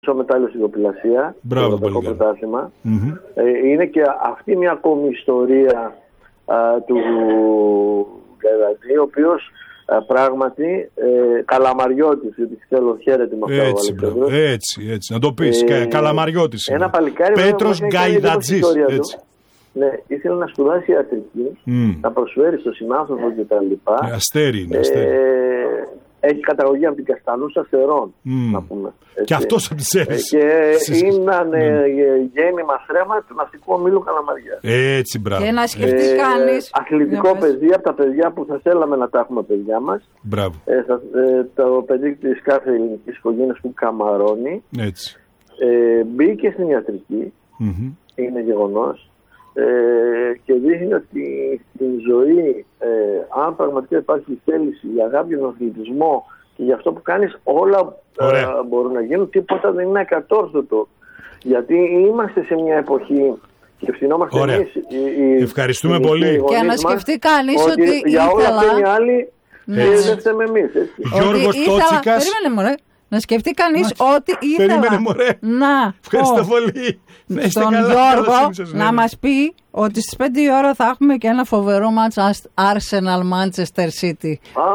μετάλλιο στην κοπηλασία. Μπράβο, το πρωτάθλημα. Είναι και αυτή μια ακόμη ιστορία του Γκαϊδατζή, ο οποίος πράγματι Καλαμαριώτης, γιατί θέλω χαίρεται με αυτό. Έτσι, μπράβο. Έτσι, να το πεις. Καλαμαριώτης. Ένα παλικάρι. Πέτρος Γκαϊδατζής. Ναι, ήθελε να σπουδάσει ιατρική, να προσφέρει στο συνάνθρωπο κτλ. Αστέρι είναι, αστέρι. Έχει καταγωγή από την Καστανούσα Στερών, να πούμε. Και αυτός από τις Έρες. Και είναι γέννημα θρέμα του ναυτικού ομίλου Καλαμαριά. Έτσι, μπράβο. Και να σκεφτεί κανείς. Αθλητικό παιδί, από τα παιδιά που θα θέλαμε να τα έχουμε παιδιά μας. Μπράβο. Το παιδί της κάθε ελληνικής οικογένειας που καμαρώνει. Έτσι. Μπήκε στην ιατρική, είναι γεγονός. Και δείχνει ότι στην ζωή, αν πραγματικά υπάρχει θέληση, η αγάπη για τον αθλητισμό και για αυτό που κάνεις, όλα μπορούν να γίνουν. Τίποτα δεν είναι ακατόρθωτο. Γιατί είμαστε σε μια εποχή και ευθυνόμαστε εμείς. Ευχαριστούμε πολύ. Και να σκεφτεί κανείς ότι για όλα αυτά οι άλλοι δεν φταίμε εμείς. Γιώργος Τότσικας. Περίμενε μωρέ. Να σκεφτεί κανείς ότι ήθελα να ευχαριστώ πολύ. Στον Γιώργο να μας πει ότι στις 5 η ώρα θα έχουμε και ένα φοβερό μάτς Arsenal Manchester City.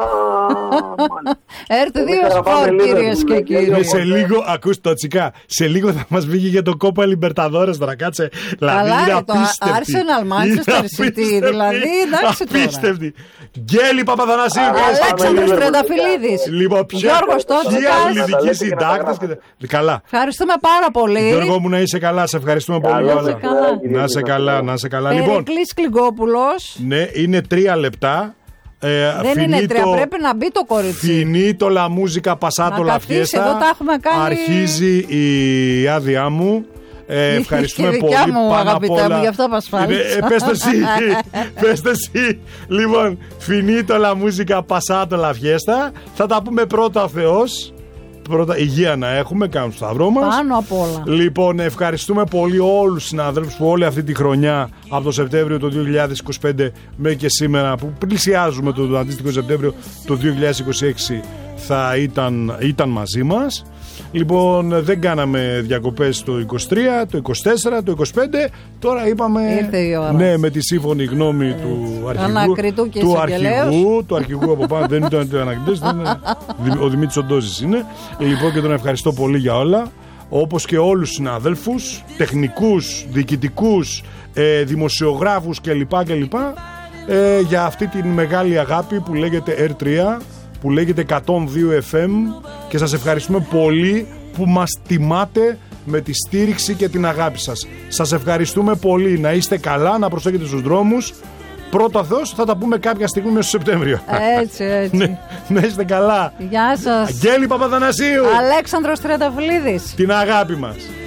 Έρθει 2 σπορ, κυρίες και κύριοι. Σε λίγο, ακούς το τσικά, σε λίγο θα μας βγει για το Κόπα Λιμπερταδόρες τώρα, κάτσε. Καλά ρε, το Arsenal Manchester City, δηλαδή, εντάξει τώρα. Απίστευτη. Γκέλη Παπαθανασίου. Αλέξανδρος Τρενταφυλλίδης. Λοιπόν, Γιώργος Τότσικας. Αθλητικοί συντάκτες. Καλά. Ευχαριστούμε πάρα πολύ. Γιώργο μου, να είσαι καλά, σε ευχαριστούμε πολύ. Να είσαι καλά, να είσαι καλά. Περικλής Κλιγκόπουλος. Ναι, είναι 3 λεπτά. Δεν είναι 3, πρέπει να μπει το κορίτσι. Finito la musica, passato la fiesta. Εδώ τα έχουμε κάνει. Αρχίζει η άδειά μου. Ευχαριστούμε πολύ. Δικιά μου, αγαπητέ μου, γι' αυτό απασφάλισα. Πες το εσύ. Λοιπόν, finito la musica, passato la fiesta. Θα τα πούμε πρώτα ο Θεός. Πρώτα υγεία να έχουμε, κάνουμε το σταυρό μας. Πάνω απ' όλα. Λοιπόν, ευχαριστούμε πολύ όλους τους συναδέλφους που όλη αυτή τη χρονιά από το Σεπτέμβριο του 2025 μέχρι και σήμερα που πλησιάζουμε το αντίστοιχο Σεπτέμβριο του 2026 θα ήταν μαζί μας. Λοιπόν, δεν κάναμε διακοπές το 23, το 24, το 25. Τώρα είπαμε. Ήρθε η ώρα. Ναι, με τη σύμφωνη γνώμη του αρχηγού. Του αρχηγού από πάνω. Δεν ήταν ανακριτής, ο Δημήτρης Οντόζης είναι. Λοιπόν, και τον ευχαριστώ πολύ για όλα. Όπως και όλους τους συναδέλφους, τεχνικούς, διοικητικούς, δημοσιογράφους κλπ. Για αυτή τη μεγάλη αγάπη που λέγεται R3, που λέγεται 102 FM, και σας ευχαριστούμε πολύ που μας τιμάτε με τη στήριξη και την αγάπη σας. Σας ευχαριστούμε πολύ. Να είστε καλά, να προσέχετε στους δρόμους. Πρώτα Θεός, θα τα πούμε κάποια στιγμή μέσα στο Σεπτέμβριο. Έτσι. Ναι, να είστε καλά. Γεια σας. Αγγέλη Παπαθανασίου. Αλέξανδρος Τρενταφυλλίδης. Την αγάπη μας.